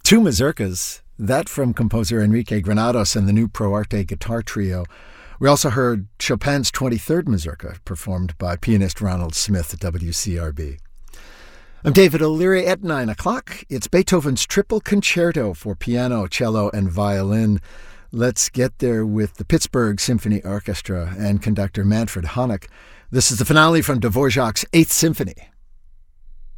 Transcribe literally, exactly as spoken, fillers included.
Two mazurkas, that from composer Enrique Granados and the new Pro Arte guitar trio. We also heard Chopin's twenty-third Mazurka, performed by pianist Ronald Smith at W C R B. I'm David O'Leary. At nine o'clock, it's Beethoven's Triple Concerto for piano, cello, and violin. Let's get there with the Pittsburgh Symphony Orchestra and conductor Manfred Honeck. This is the finale from Dvorak's Eighth Symphony.